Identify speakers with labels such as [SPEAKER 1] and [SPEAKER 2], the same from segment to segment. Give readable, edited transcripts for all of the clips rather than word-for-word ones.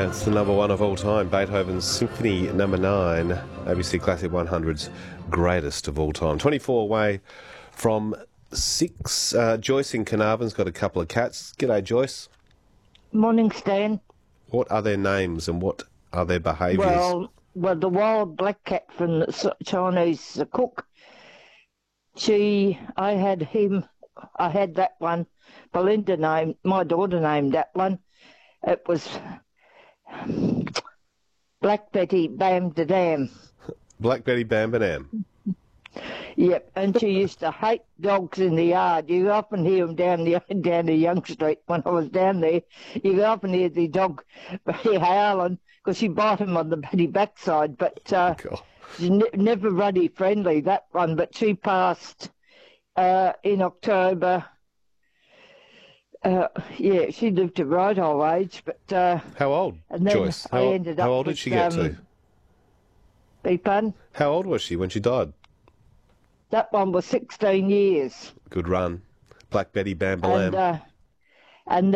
[SPEAKER 1] Yeah, it's the number one of all time, Beethoven's Symphony No. 9, ABC Classic 100's greatest of all time. 24 away from 6. Joyce in Carnarvon's got a couple of cats. G'day, Joyce.
[SPEAKER 2] Morning, Stan.
[SPEAKER 1] What are their names and what are their behaviours?
[SPEAKER 2] Well, the wild black cat from the Chinese cook, I had that one. Belinda my daughter named that one. It was Black Betty Bam da Dam.
[SPEAKER 1] Black Betty Bam ba Dam.
[SPEAKER 2] Yep, and she used to hate dogs in the yard. You often hear them down the Young Street when I was down there. You often hear the dog howling because she bite him on the bloody backside. But she's never ruddy friendly, that one. But she passed in October. She lived a right old age. But
[SPEAKER 1] how old,
[SPEAKER 2] and then
[SPEAKER 1] Joyce? How old did she get to?
[SPEAKER 2] Beg pardon?
[SPEAKER 1] How old was she when she died?
[SPEAKER 2] That one was 16 years.
[SPEAKER 1] Good run. Black Betty Bam ba Lam.
[SPEAKER 2] And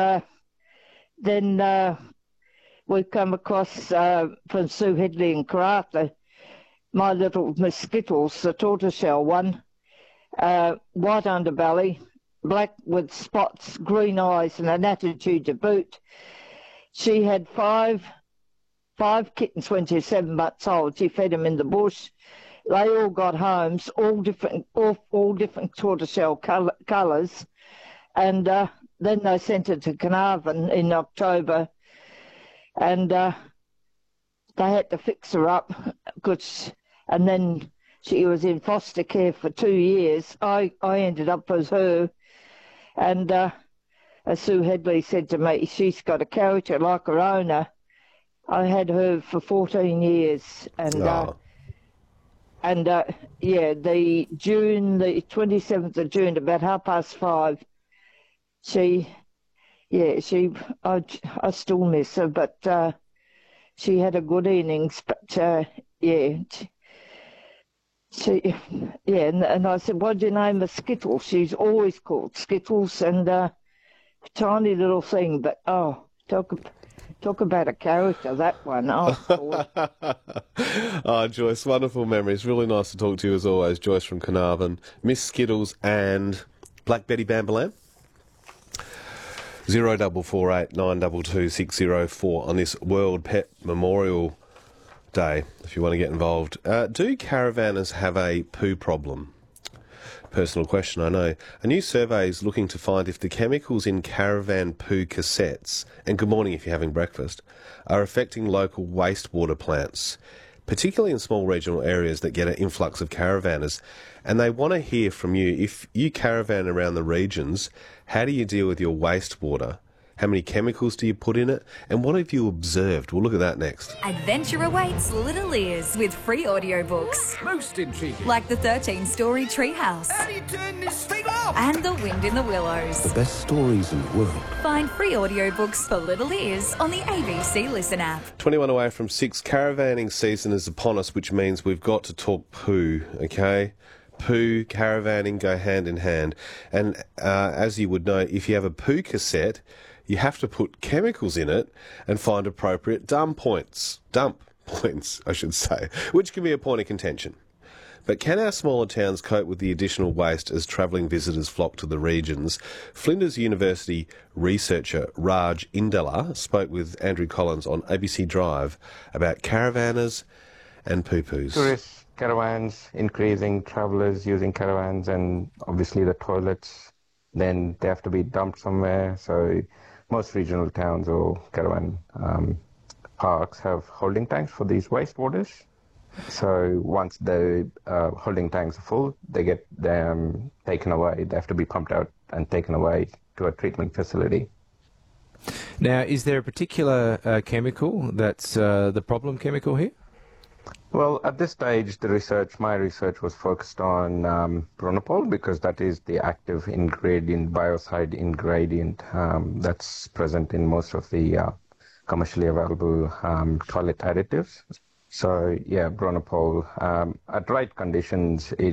[SPEAKER 2] then we come across from Sue Headley and Karratha, my little Miss Skittles, the tortoiseshell one, white underbelly, black with spots, green eyes and an attitude to boot. She had five kittens when she was 7 months old. She fed them in the bush. They all got homes, all different tortoiseshell colours, and then they sent her to Carnarvon in October, and they had to fix her up, and then she was in foster care for 2 years. I ended up as her, and as Sue Headley said to me, she's got a character like her owner. I had her for 14 years, and... the 27th of June, about 5:30, I still miss her, but she had a good innings, but and I said, what'd you name her? Skittles? She's always called Skittles, and tiny little thing, but talk about a character, that one.
[SPEAKER 1] Oh, Joyce, wonderful memories. Really nice to talk to you as always. Joyce from Carnarvon, Miss Skittles and Black Betty Bam ba Lam. 0448 922 604 on this World Pet Memorial Day, if you want to get involved. Do caravanners have a poo problem? Personal question, I know. A new survey is looking to find if the chemicals in caravan poo cassettes, and good morning if you're having breakfast, are affecting local wastewater plants, particularly in small regional areas that get an influx of caravanners. And they want to hear from you. If you caravan around the regions, how do you deal with your wastewater? How many chemicals do you put in it? And what have you observed? We'll look at that next.
[SPEAKER 3] Adventure awaits Little Ears with free audiobooks.
[SPEAKER 4] Most intriguing.
[SPEAKER 3] Like the 13-story Treehouse.
[SPEAKER 4] How do you turn this thing off?
[SPEAKER 3] And The Wind in the Willows.
[SPEAKER 5] The best stories in the world.
[SPEAKER 3] Find free audiobooks for Little Ears on the ABC Listen app.
[SPEAKER 1] 21 away from 6. Caravanning season is upon us, which means we've got to talk poo, okay? Poo, caravanning go hand in hand. And as you would know, if you have a poo cassette, you have to put chemicals in it and find appropriate dump points, I should say, which can be a point of contention. But can our smaller towns cope with the additional waste as travelling visitors flock to the regions? Flinders University researcher Raj Indala spoke with Andrew Collins on ABC Drive about caravanners and poo-poos.
[SPEAKER 6] Tourists, caravans, increasing travellers using caravans, and obviously the toilets, then they have to be dumped somewhere. So most regional towns or caravan parks have holding tanks for these wastewaters. So once the holding tanks are full, they get them taken away. They have to be pumped out and taken away to a treatment facility.
[SPEAKER 7] Now, is there a particular chemical that's the problem chemical here?
[SPEAKER 6] Well, at this stage, my research was focused on Bronopol, because that is the active ingredient, biocide ingredient that's present in most of the commercially available toilet additives. So, yeah, Bronopol, at right conditions, it